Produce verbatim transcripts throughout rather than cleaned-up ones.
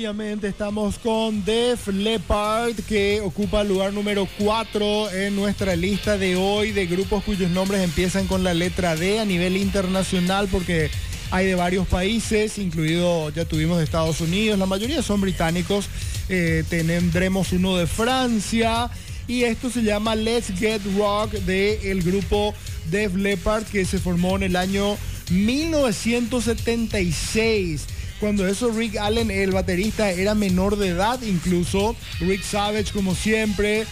obviamente estamos con Def Leppard, que ocupa el lugar número cuatro en nuestra lista de hoy de grupos cuyos nombres empiezan con la letra D a nivel internacional, porque hay de varios países, incluido, ya tuvimos de Estados Unidos, la mayoría son británicos, eh, tendremos uno de Francia, y esto se llama Let's Get Rock del grupo Def Leppard, que se formó en el año mil novecientos setenta y seis. Cuando eso, Rick Allen, el baterista, era menor de edad incluso. Rick Savage, como siempre,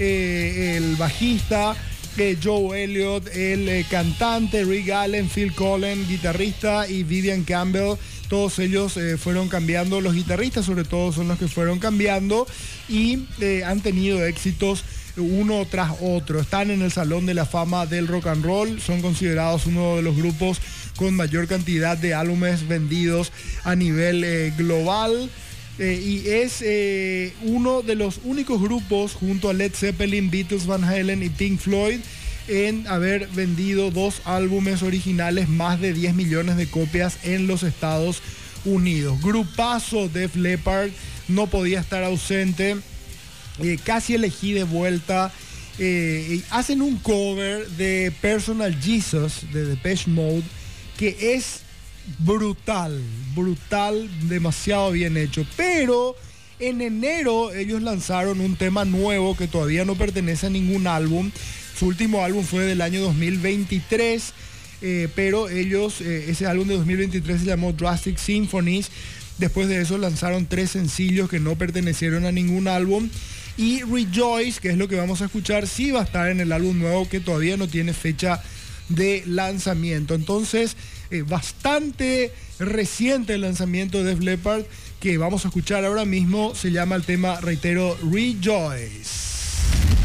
eh, el bajista, eh, Joe Elliott, el eh, cantante, Rick Allen, Phil Collen, guitarrista, y Vivian Campbell. Todos ellos eh, fueron cambiando, los guitarristas sobre todo son los que fueron cambiando, y eh, han tenido éxitos uno tras otro. Están en el Salón de la Fama del Rock and Roll, son considerados uno de los grupos con mayor cantidad de álbumes vendidos a nivel eh, global, eh, y es eh, uno de los únicos grupos junto a Led Zeppelin, Beatles, Van Halen y Pink Floyd en haber vendido dos álbumes originales más de diez millones de copias en los Estados Unidos. Grupazo Def Leppard, no podía estar ausente. Eh, casi elegí de vuelta. Eh, hacen un cover de Personal Jesus de Depeche Mode que es brutal, brutal, demasiado bien hecho. Pero en enero ellos lanzaron un tema nuevo que todavía no pertenece a ningún álbum. Su último álbum fue del año dos mil veintitrés, eh, pero ellos, eh, ese álbum de dos mil veintitrés se llamó Drastic Symphonies. Después de eso lanzaron tres sencillos que no pertenecieron a ningún álbum. Y Rejoice, que es lo que vamos a escuchar, sí va a estar en el álbum nuevo que todavía no tiene fecha de lanzamiento. Entonces, eh, bastante reciente el lanzamiento de Def Leppard, que vamos a escuchar ahora mismo. Se llama el tema, reitero, Rejoice.